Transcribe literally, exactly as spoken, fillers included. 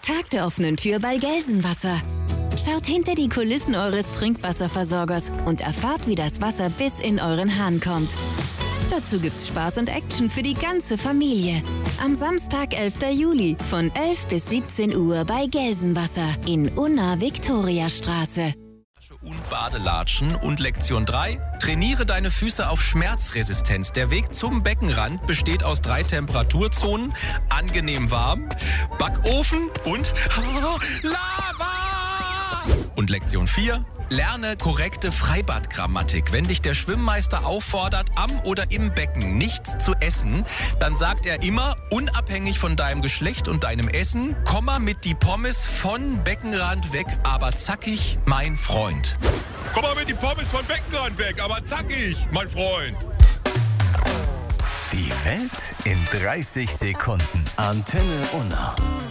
Tag der offenen Tür bei Gelsenwasser. Schaut hinter die Kulissen eures Trinkwasserversorgers und erfahrt, wie das Wasser bis in euren Hahn kommt. Dazu gibt's Spaß und Action für die ganze Familie. Am Samstag, elften Juli von elf bis siebzehn Uhr bei Gelsenwasser in Unna-Viktoriastraße. Und Badelatschen und Lektion drei. Trainiere deine Füße auf Schmerzresistenz. Der Weg zum Beckenrand besteht aus drei Temperaturzonen. Angenehm warm, Backofen und Lava. Und Lektion vier. Lerne korrekte Freibadgrammatik. Wenn dich der Schwimmmeister auffordert, am oder im Becken nichts zu essen, dann sagt er immer, unabhängig von deinem Geschlecht und deinem Essen, komm mal mit die Pommes von Beckenrand weg, aber zackig, mein Freund. Komm mal mit die Pommes von Beckenrand weg, aber zackig, mein Freund. Die Welt in dreißig Sekunden. Antenne Unna.